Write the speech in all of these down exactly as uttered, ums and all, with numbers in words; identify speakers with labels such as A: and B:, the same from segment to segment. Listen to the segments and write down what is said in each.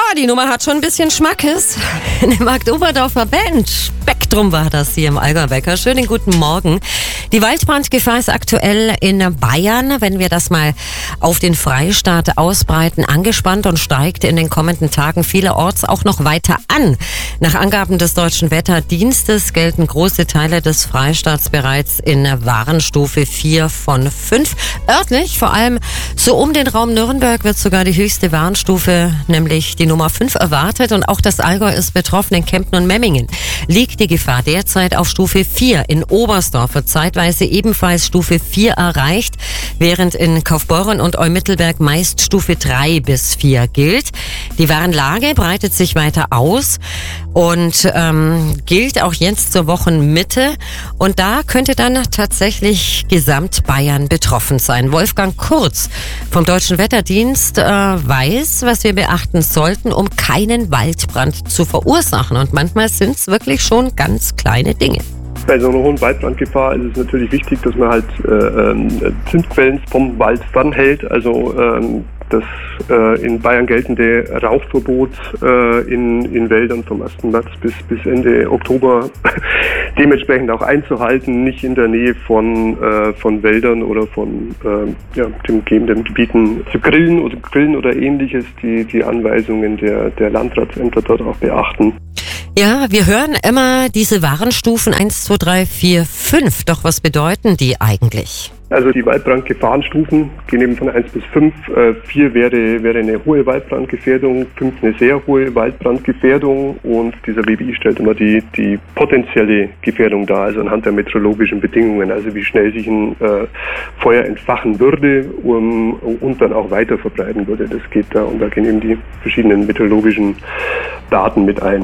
A: die Nummer hat schon ein bisschen Schmackes. Eine Marktoberdorfer Band. Spektrum war das hier im Allgäu-Wecker. Schönen guten Morgen. Die Waldbrandgefahr ist aktuell in Bayern, wenn wir das mal auf den Freistaat ausbreiten, angespannt und steigt in den kommenden Tagen vielerorts auch noch weiter an. Nach Angaben des Deutschen Wetterdienstes gelten große Teile des Freistaats bereits in Warnstufe vier von fünf. Örtlich, vor allem so um den Raum Nürnberg, wird sogar die höchste Warnstufe, nämlich die Nummer fünf, erwartet. Und auch das Allgäu ist betroffen. In Kempten und Memmingen liegt die Gefahr derzeit auf Stufe vier. In Oberstdorf wird zeitweise ebenfalls Stufe vier erreicht, während in Kaufbeuren und Eumittelberg meist Stufe drei bis vier gilt. Die Warnlage breitet sich weiter aus und ähm, gilt auch jetzt zur Wochenmitte. Und da könnte dann tatsächlich gesamt Bayern betroffen sein. Wolfgang Kurz vom Deutschen Wetterdienst äh, weiß, was wir beachten sollten, um keinen Waldbrand zu verursachen. Und manchmal sind es wirklich schon ganz kleine Dinge.
B: Bei so einer hohen Waldbrandgefahr ist es natürlich wichtig, dass man halt äh, äh, Zündquellen vom Wald fernhält. Also ähm, das äh, in Bayern geltende Rauchverbot äh, in, in Wäldern vom ersten März bis, bis Ende Oktober dementsprechend auch einzuhalten, nicht in der Nähe von, äh, von Wäldern oder von äh, ja, den umgebenden Gebieten zu grillen oder grillen oder ähnliches, die, die Anweisungen der, der Landratsämter dort auch beachten.
A: Ja, wir hören immer diese Warnstufen eins, zwei, drei, vier, fünf. Doch was bedeuten die eigentlich?
B: Also die Waldbrandgefahrenstufen gehen eben von eins bis fünf. vier wäre, wäre eine hohe Waldbrandgefährdung, fünf eine sehr hohe Waldbrandgefährdung und dieser W B I stellt immer die, die potenzielle Gefährdung dar, also anhand der meteorologischen Bedingungen, also wie schnell sich ein äh, Feuer entfachen würde um, und dann auch weiter verbreiten würde. Das geht da und da gehen eben die verschiedenen meteorologischen Daten mit ein.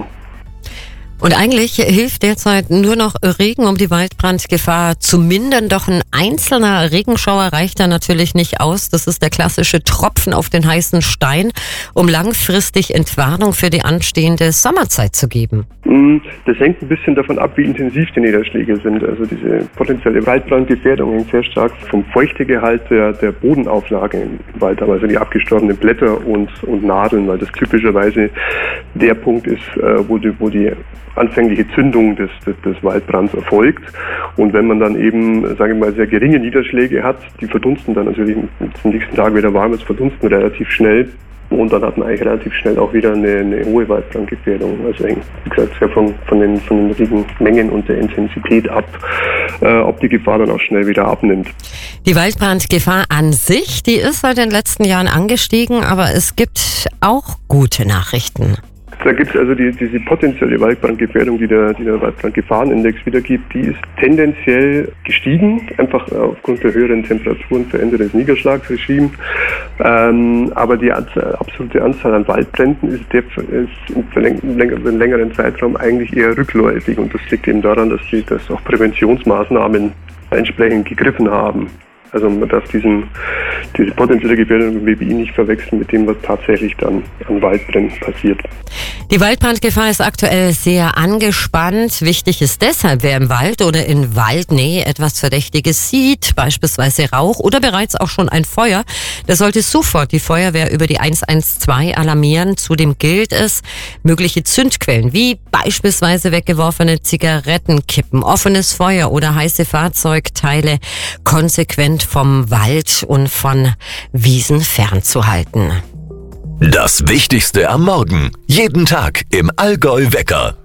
A: Und eigentlich hilft derzeit nur noch Regen, um die Waldbrandgefahr zu mindern. Doch ein einzelner Regenschauer reicht da natürlich nicht aus. Das ist der klassische Tropfen auf den heißen Stein, um langfristig Entwarnung für die anstehende Sommerzeit zu geben.
B: Das hängt ein bisschen davon ab, wie intensiv die Niederschläge sind. Also diese potenzielle Waldbrandgefährdung hängt sehr stark vom Feuchtegehalt der, der Bodenauflage im Wald ab, also die abgestorbenen Blätter und, und Nadeln, weil das typischerweise der Punkt ist, wo die, wo die anfängliche Zündung des, des, des Waldbrands erfolgt. Und wenn man dann eben, sage ich mal, sehr geringe Niederschläge hat, die verdunsten dann natürlich am nächsten Tag wieder warm ist, verdunsten relativ schnell. Und dann hat man eigentlich relativ schnell auch wieder eine, eine hohe Waldbrandgefährdung. Also hängt, wie gesagt, sehr von, von, den, von den Regenmengen und der Intensität ab, äh, ob die Gefahr dann auch schnell wieder abnimmt.
A: Die Waldbrandgefahr an sich, die ist seit den letzten Jahren angestiegen, aber es gibt auch gute Nachrichten.
B: Da gibt es also die, diese potenzielle Waldbrandgefährdung, die der, die der Waldbrandgefahrenindex wiedergibt, die ist tendenziell gestiegen, einfach aufgrund der höheren Temperaturen für Ende des Niederschlagsregimes. Ähm, aber die Anzahl, absolute Anzahl an Waldbränden ist, der, ist im längeren, längeren Zeitraum eigentlich eher rückläufig. Und das liegt eben daran, dass, die, dass auch Präventionsmaßnahmen entsprechend gegriffen haben. Also man darf diesen, diese potenzielle Gefährdung im W B I nicht verwechseln mit dem, was tatsächlich dann an Waldbränden passiert.
A: Die Waldbrandgefahr ist aktuell sehr angespannt. Wichtig ist deshalb, wer im Wald oder in Waldnähe etwas Verdächtiges sieht, beispielsweise Rauch oder bereits auch schon ein Feuer, der sollte sofort die Feuerwehr über die eins eins zwei alarmieren. Zudem gilt es, mögliche Zündquellen wie beispielsweise weggeworfene Zigarettenkippen, offenes Feuer oder heiße Fahrzeugteile konsequent vom Wald und von Wiesen fernzuhalten.
C: Das Wichtigste am Morgen. Jeden Tag im Allgäu-Wecker.